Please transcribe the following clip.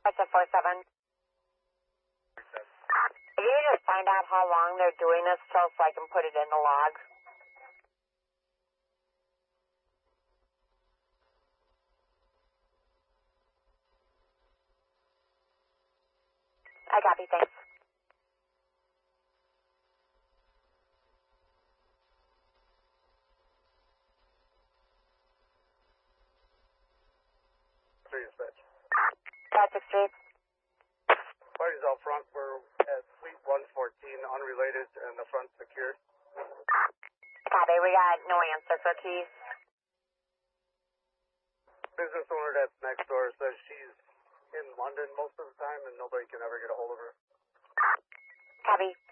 That's a 47. If you just find out how long they're doing this till so I can put it in the log. I copy, thanks. Dispatch. Patrick Street. Parties out front. We're at Suite 114, unrelated, and the front secured. Copy, we got no answer for keys. Business owner that's next door says she's in London most of the time and nobody can ever get a hold of her. Copy.